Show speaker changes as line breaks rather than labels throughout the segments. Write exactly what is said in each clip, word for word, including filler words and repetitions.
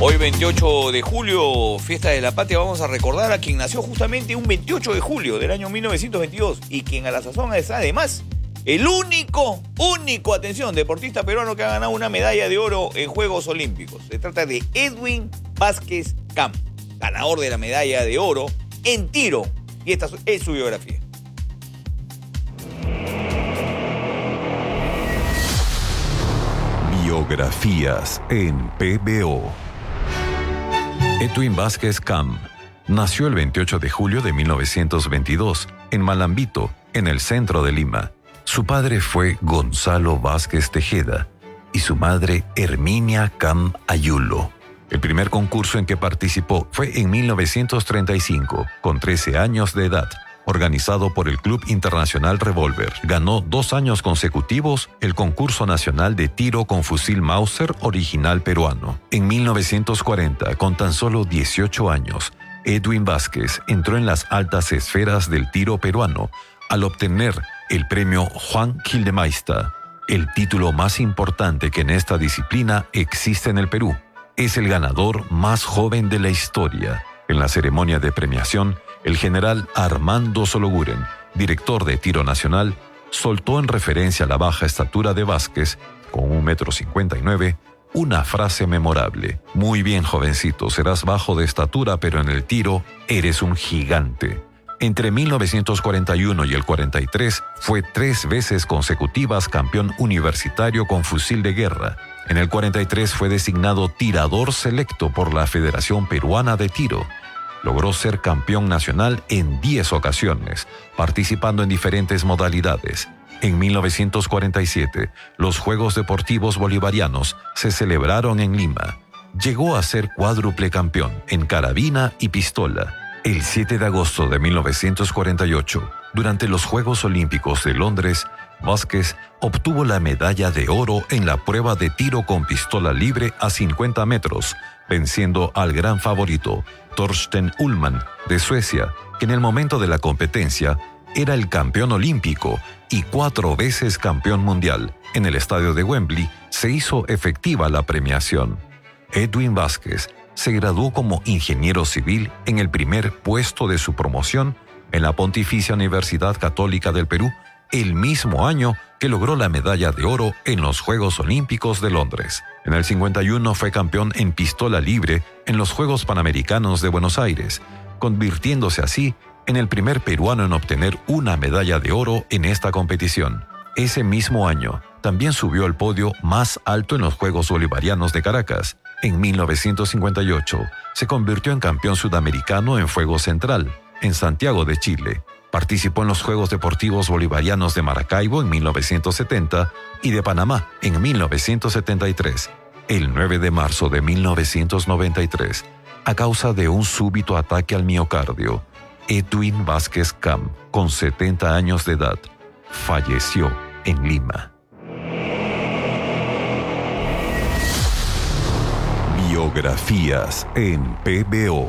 Hoy veintiocho de julio, fiesta de la patria, vamos a recordar a quien nació justamente un veintiocho de julio del año mil novecientos veintidós y quien a la sazón es además el único, único, atención, deportista peruano que ha ganado una medalla de oro en Juegos Olímpicos. Se trata de Edwin Vázquez Camp, ganador de la medalla de oro en tiro. Y esta es su biografía.
Biografías en P B O. Edwin Vázquez Camp nació el veintiocho de julio de mil novecientos veintidós en Malambito, en el centro de Lima. Su padre fue Gonzalo Vázquez Tejeda y su madre Herminia Camp Ayulo. El primer concurso en que participó fue en mil novecientos treinta y cinco, con trece años de edad, organizado por el Club Internacional Revólver. Ganó dos años consecutivos el concurso nacional de tiro con fusil Mauser original peruano. En mil novecientos cuarenta, con tan solo dieciocho años, Edwin Vázquez entró en las altas esferas del tiro peruano al obtener el premio Juan Gildemeister, el título más importante que en esta disciplina existe en el Perú. Es el ganador más joven de la historia. En la ceremonia de premiación, el general Armando Sologuren, director de Tiro Nacional, soltó en referencia a la baja estatura de Vázquez, con un metro cincuenta y nueve, una frase memorable. Muy bien, jovencito, serás bajo de estatura, pero en el tiro eres un gigante. Entre mil novecientos cuarenta y uno y el cuarenta y tres, fue tres veces consecutivas campeón universitario con fusil de guerra. En el cuarenta y tres fue designado tirador selecto por la Federación Peruana de Tiro. Logró ser campeón nacional en diez ocasiones, participando en diferentes modalidades. En mil novecientos cuarenta y siete, los Juegos Deportivos Bolivarianos se celebraron en Lima. Llegó a ser cuádruple campeón en carabina y pistola. El siete de agosto de mil novecientos cuarenta y ocho, durante los Juegos Olímpicos de Londres, Vázquez obtuvo la medalla de oro en la prueba de tiro con pistola libre a cincuenta metros, venciendo al gran favorito, Torsten Ullman, de Suecia, que en el momento de la competencia era el campeón olímpico y cuatro veces campeón mundial. En el estadio de Wembley se hizo efectiva la premiación. Edwin Vázquez se graduó como ingeniero civil en el primer puesto de su promoción en la Pontificia Universidad Católica del Perú, el mismo año que logró la medalla de oro en los Juegos Olímpicos de Londres. En el cincuenta y uno fue campeón en pistola libre en los Juegos Panamericanos de Buenos Aires, convirtiéndose así en el primer peruano en obtener una medalla de oro en esta competición. Ese mismo año, también subió al podio más alto en los Juegos Bolivarianos de Caracas. En mil novecientos cincuenta y ocho, se convirtió en campeón sudamericano en fuego central, en Santiago de Chile. Participó en los Juegos Deportivos Bolivarianos de Maracaibo en mil novecientos setenta y de Panamá en mil novecientos setenta y tres. El nueve de marzo de mil novecientos noventa y tres, a causa de un súbito ataque al miocardio, Edwin Vázquez Camp, con setenta años de edad, falleció en Lima. Biografías en P B O.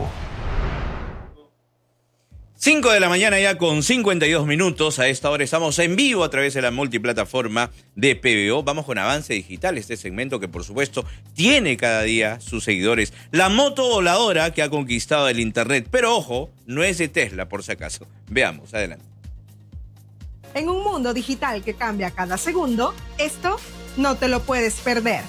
cinco de la mañana ya con cincuenta y dos minutos. A esta hora estamos en vivo a través de la multiplataforma de P B O. Vamos con Avance Digital, este segmento que por supuesto tiene cada día sus seguidores. La moto voladora que ha conquistado el internet. Pero ojo, no es de Tesla por si acaso. Veamos, adelante.
En un mundo digital que cambia cada segundo, esto no te lo puedes perder.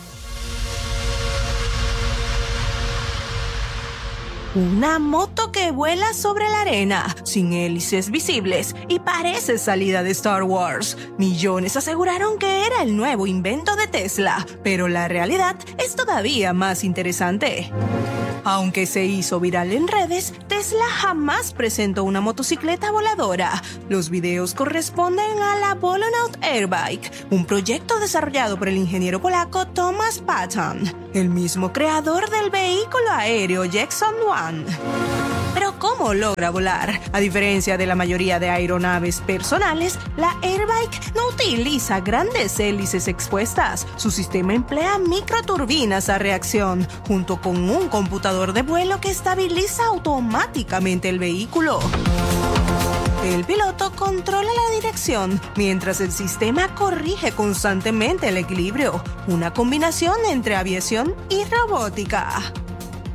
Una moto que vuela sobre la arena, sin hélices visibles y parece salida de Star Wars. Millones aseguraron que era el nuevo invento de Tesla, pero la realidad es todavía más interesante. Aunque se hizo viral en redes, Tesla jamás presentó una motocicleta voladora. Los videos corresponden a la Volonaut Airbike, un proyecto desarrollado por el ingeniero polaco Thomas Patton, el mismo creador del vehículo aéreo Jackson One. Pero ¿cómo logra volar? A diferencia de la mayoría de aeronaves personales, la Airbike no utiliza grandes hélices expuestas. Su sistema emplea microturbinas a reacción, junto con un computador de vuelo que estabiliza automáticamente el vehículo. El piloto controla la dirección, mientras el sistema corrige constantemente el equilibrio, una combinación entre aviación y robótica.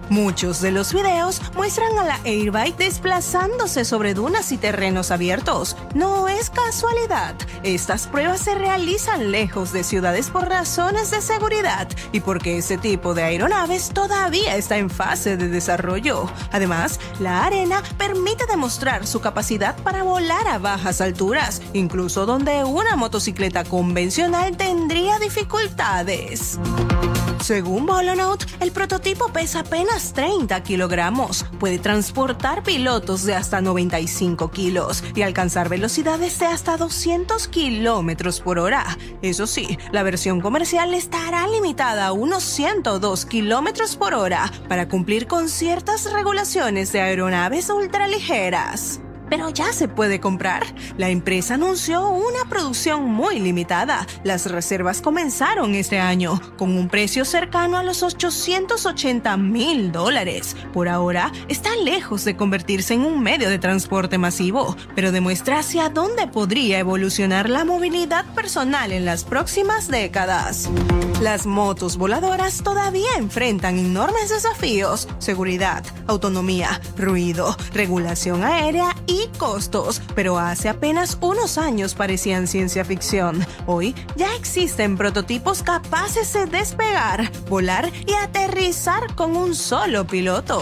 Muchos de los videos muestran a la Airbike desplazándose sobre dunas y terrenos abiertos. No es casualidad. Estas pruebas se realizan lejos de ciudades por razones de seguridad y porque ese tipo de aeronaves todavía está en fase de desarrollo. Además, la arena permite demostrar su capacidad para volar a bajas alturas, incluso donde una motocicleta convencional tendría dificultades. Según Volonaut, el prototipo pesa apenas treinta kilogramos, puede transportar pilotos de hasta noventa y cinco kilos y alcanzar velocidades de hasta doscientos kilómetros por hora. Eso sí, la versión comercial estará limitada a unos ciento dos kilómetros por hora para cumplir con ciertas regulaciones de aeronaves ultraligeras. Pero ya se puede comprar. La empresa anunció una producción muy limitada. Las reservas comenzaron este año con un precio cercano a los ochocientos ochenta mil dólares. Por ahora, está lejos de convertirse en un medio de transporte masivo, pero demuestra hacia dónde podría evolucionar la movilidad personal en las próximas décadas. Las motos voladoras todavía enfrentan enormes desafíos: seguridad, autonomía, ruido, regulación aérea y costos, pero hace apenas unos años parecían ciencia ficción. Hoy ya existen prototipos capaces de despegar, volar y aterrizar con un solo piloto.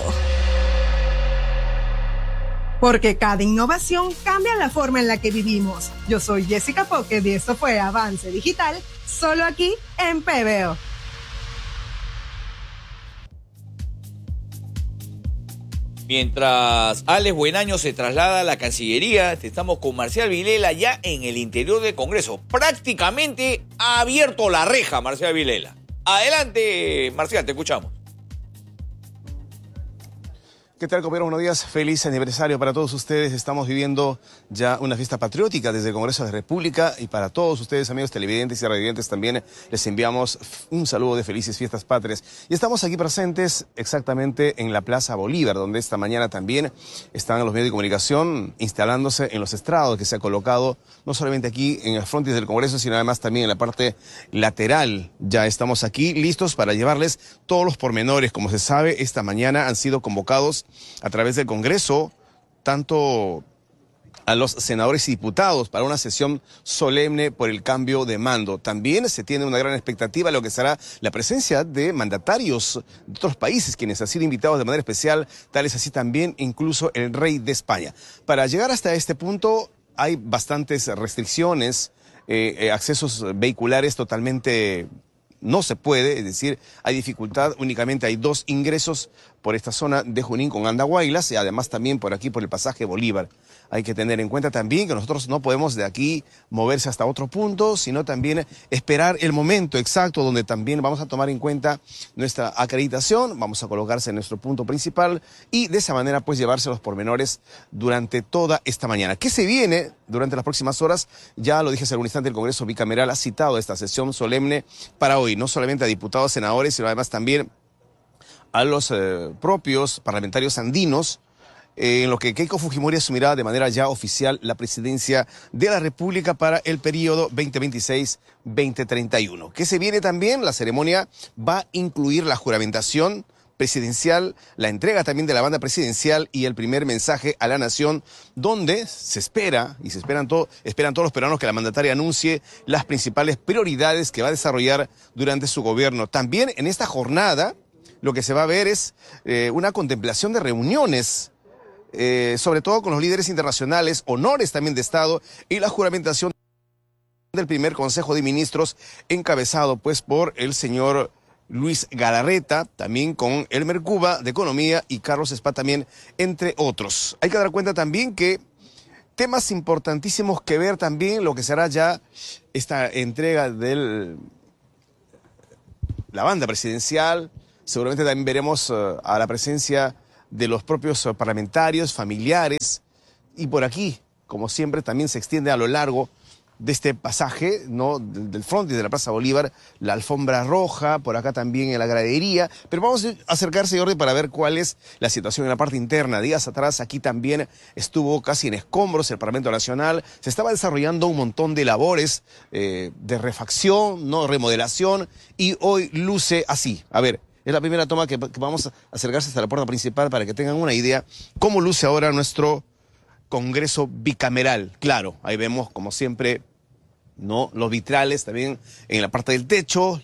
Porque cada innovación cambia la forma en la que vivimos. Yo soy Jessica Pocket y esto fue Avance Digital, solo aquí en P B O.
Mientras Alex Buenaño se traslada a la Cancillería, estamos con Marcial Vilela ya en el interior del Congreso. Prácticamente ha abierto la reja, Marcial Vilela. Adelante, Marcial, te escuchamos.
¿Qué tal, compañeros? Buenos días. Feliz aniversario para todos ustedes. Estamos viviendo ya una fiesta patriótica desde el Congreso de la República y para todos ustedes, amigos televidentes y radiovidentes, también les enviamos un saludo de felices fiestas patrias. Y estamos aquí presentes exactamente en la Plaza Bolívar, donde esta mañana también están los medios de comunicación instalándose en los estrados que se ha colocado no solamente aquí en el frontis del Congreso, sino además también en la parte lateral. Ya estamos aquí listos para llevarles todos los pormenores. Como se sabe, esta mañana han sido convocados a través del Congreso, tanto a los senadores y diputados para una sesión solemne por el cambio de mando. También se tiene una gran expectativa de lo que será la presencia de mandatarios de otros países, quienes han sido invitados de manera especial, tales así también incluso el rey de España. Para llegar hasta este punto hay bastantes restricciones, eh, eh, accesos vehiculares totalmente... no se puede, es decir, hay dificultad, únicamente hay dos ingresos por esta zona de Junín con Andahuaylas y además también por aquí por el pasaje Bolívar. Hay que tener en cuenta también que nosotros no podemos de aquí moverse hasta otro punto, sino también esperar el momento exacto donde también vamos a tomar en cuenta nuestra acreditación, vamos a colocarse en nuestro punto principal y de esa manera pues llevarse los pormenores durante toda esta mañana. ¿Qué se viene durante las próximas horas? Ya lo dije hace algún instante, el Congreso Bicameral ha citado esta sesión solemne para hoy, no solamente a diputados, senadores, sino además también a los eh, propios parlamentarios andinos, eh, en lo que Keiko Fujimori asumirá de manera ya oficial la presidencia de la República para el periodo veinte veintiséis veinte treinta y uno. Que se viene también, la ceremonia va a incluir la juramentación presidencial, la entrega también de la banda presidencial y el primer mensaje a la nación, donde se espera, y se esperan, todo, esperan todos los peruanos que la mandataria anuncie las principales prioridades que va a desarrollar durante su gobierno. También en esta jornada lo que se va a ver es eh, una contemplación de reuniones, eh, sobre todo con los líderes internacionales, honores también de Estado y la juramentación del primer Consejo de Ministros encabezado pues por el señor Luis Galarreta, también con Elmer Cuba de Economía y Carlos Spa también, entre otros. Hay que dar cuenta también que temas importantísimos que ver también lo que será ya esta entrega de la banda presidencial. Seguramente también veremos uh, a la presencia de los propios uh, parlamentarios, familiares, y por aquí, como siempre, también se extiende a lo largo de este pasaje, ¿no?, del frontis de la Plaza Bolívar, la alfombra roja, por acá también en la gradería. Pero vamos a acercarse, Jordi, para ver cuál es la situación en la parte interna. Días atrás aquí también estuvo casi en escombros el Parlamento Nacional. Se estaba desarrollando un montón de labores eh, de refacción, no remodelación, y hoy luce así. A ver, Es la primera toma que, que vamos a acercarse hasta la puerta principal para que tengan una idea cómo luce ahora nuestro Congreso bicameral. Claro, ahí vemos, como siempre, ¿no?, los vitrales también en la parte del techo,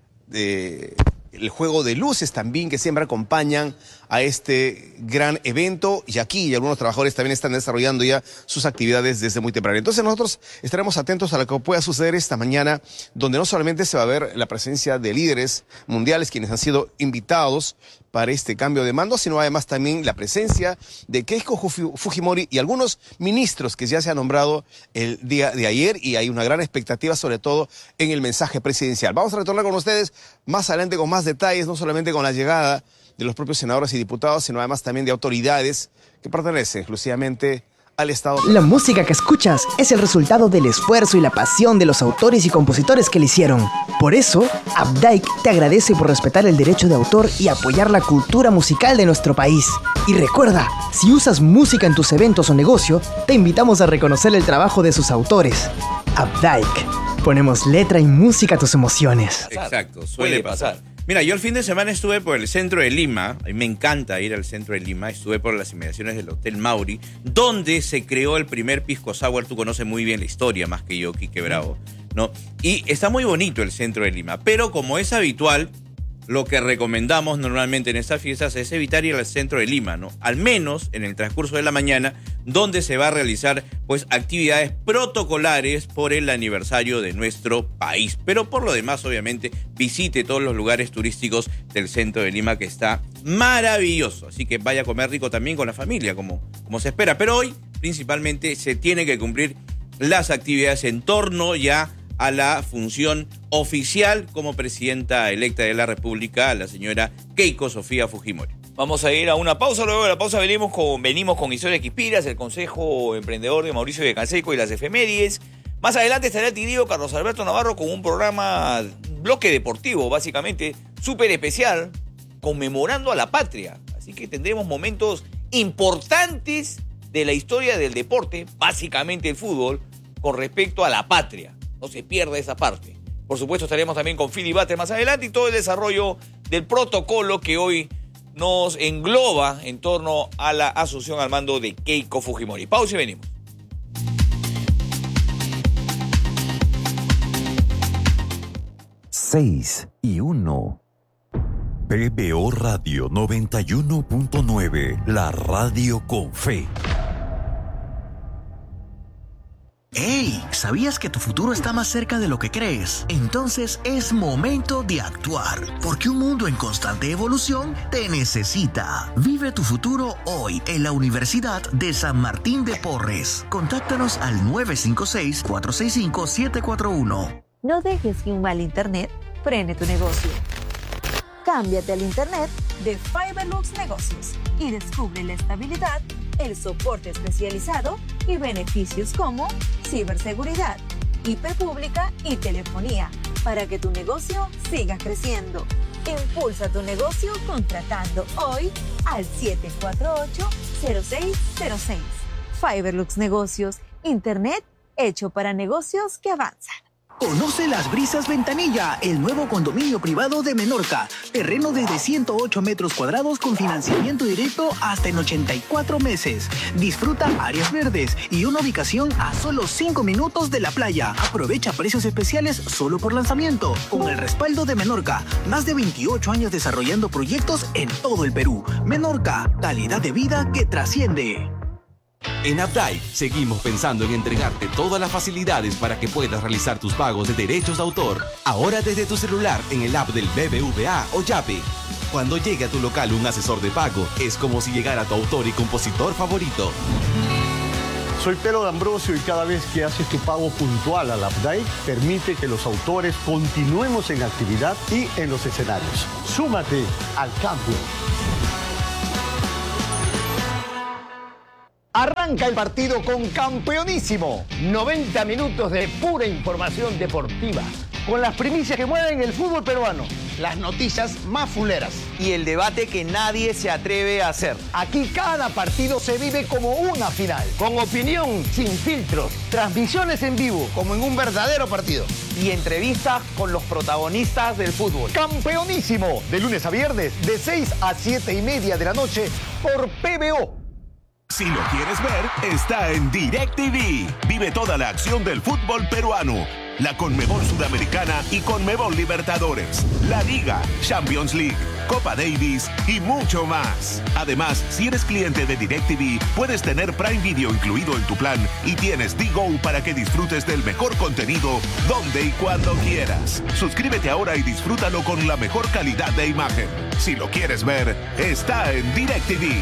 de... el juego de luces también que siempre acompañan a este gran evento, y aquí y algunos trabajadores también están desarrollando ya sus actividades desde muy temprano. Entonces nosotros estaremos atentos a lo que pueda suceder esta mañana, donde no solamente se va a ver la presencia de líderes mundiales quienes han sido invitados para este cambio de mando, sino además también la presencia de Keiko Fujimori y algunos ministros que ya se han nombrado el día de ayer, y hay una gran expectativa sobre todo en el mensaje presidencial. Vamos a retornar con ustedes más adelante con más detalles, no solamente con la llegada de los propios senadores y diputados, sino además también de autoridades que pertenecen exclusivamente al Estado.
La música que escuchas es el resultado del esfuerzo y la pasión de los autores y compositores que la hicieron. Por eso, Updike te agradece por respetar el derecho de autor y apoyar la cultura musical de nuestro país. Y recuerda, si usas música en tus eventos o negocio, te invitamos a reconocer el trabajo de sus autores. Updike. Ponemos letra y música a tus emociones.
Exacto, suele
Puede pasar.
pasar. Mira, yo el fin de semana estuve por el centro de Lima. A mí me encanta ir al centro de Lima. Estuve por las inmediaciones del Hotel Mauri, donde se creó el primer pisco sour. Tú conoces muy bien la historia, más que yo, Quique Bravo, ¿no? Y está muy bonito el centro de Lima. Pero como es habitual, lo que recomendamos normalmente en estas fiestas es evitar ir al centro de Lima, ¿no? Al menos en el transcurso de la mañana, donde se va a realizar pues actividades protocolares por el aniversario de nuestro país. Pero por lo demás, obviamente, visite todos los lugares turísticos del centro de Lima, que está maravilloso. Así que vaya a comer rico también con la familia, como, como se espera. Pero hoy, principalmente, se tiene que cumplir las actividades en torno ya a la función oficial como presidenta electa de la República, la señora Keiko Sofía Fujimori.
Vamos a ir a una pausa, luego de la pausa venimos con, venimos con Historia Quispiras, el Consejo Emprendedor de Mauricio de Canseco y las efemérides. Más adelante estará el querido Carlos Alberto Navarro con un programa, bloque deportivo básicamente, súper especial, conmemorando a la patria. Así que tendremos momentos importantes de la historia del deporte, básicamente el fútbol, con respecto a la patria. No se pierda esa parte. Por supuesto, estaremos también con Philly Bates más adelante y todo el desarrollo del protocolo que hoy nos engloba en torno a la asunción al mando de Keiko Fujimori. Pausa y venimos.
Seis y uno. B B O Radio noventa y uno punto nueve, la radio con fe.
¡Hey! ¿Sabías que tu futuro está más cerca de lo que crees? Entonces es momento de actuar, porque un mundo en constante evolución te necesita. Vive tu futuro hoy en la Universidad de San Martín de Porres. Contáctanos al nueve cinco seis, cuatro seis cinco, siete cuatro uno.
No dejes que un mal internet frene tu negocio. Cámbiate al internet de Fiberlux Negocios y descubre la estabilidad, el soporte especializado y beneficios como ciberseguridad, I P pública y telefonía para que tu negocio siga creciendo. Impulsa tu negocio contratando hoy al siete cuatro ocho, cero seis cero seis. Fiberlux Negocios, internet hecho para negocios que avanzan.
Conoce Las Brisas Ventanilla, el nuevo condominio privado de Menorca. Terreno desde ciento ocho metros cuadrados con financiamiento directo hasta en ochenta y cuatro meses. Disfruta áreas verdes y una ubicación a solo cinco minutos de la playa. Aprovecha precios especiales solo por lanzamiento. Con el respaldo de Menorca, más de veintiocho años desarrollando proyectos en todo el Perú. Menorca, calidad de vida que trasciende.
En Updike seguimos pensando en entregarte todas las facilidades para que puedas realizar tus pagos de derechos de autor. Ahora desde tu celular en el app del B B V A o Yape. Cuando llegue a tu local un asesor de pago, es como si llegara tu autor y compositor favorito.
Soy Pedro D'Ambrosio y cada vez que haces tu pago puntual al Updike, permite que los autores continuemos en actividad y en los escenarios. Súmate al cambio.
Arranca el partido con Campeonísimo. noventa minutos de pura información deportiva, con las primicias que mueven el fútbol peruano, las noticias más fuleras
y el debate que nadie se atreve a hacer.
Aquí cada partido se vive como una final, con opinión sin filtros, transmisiones en vivo, como en un verdadero partido,
y entrevistas con los protagonistas del fútbol.
Campeonísimo, de lunes a viernes, de seis a siete y media de la noche, por P B O.
Si lo quieres ver, está en DirecTV. Vive toda la acción del fútbol peruano. La Conmebol Sudamericana y Conmebol Libertadores, la Liga, Champions League, Copa Davis y mucho más. Además, si eres cliente de DirecTV, puedes tener Prime Video incluido en tu plan y tienes D-Go para que disfrutes del mejor contenido donde y cuando quieras. Suscríbete ahora y disfrútalo con la mejor calidad de imagen. Si lo quieres ver, está en DirecTV.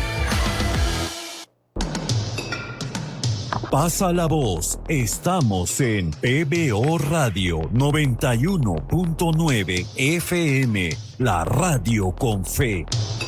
Pasa la voz, estamos en P B O Radio noventa y uno punto nueve F M, la radio con fe.